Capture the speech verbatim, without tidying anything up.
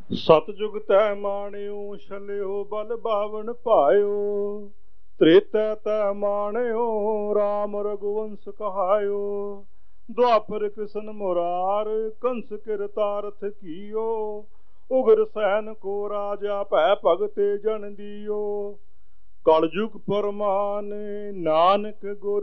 सतयुग तै माणियो छलियो बल बावन पायो। त्रेता तै माणियो राम रघुवंश कहायो। द्वापर कृष्ण मुरार कंस किरतारथ कियो। उग्र सैन को राजा भै भगते जन दियो। कलयुग परमान नानक गुर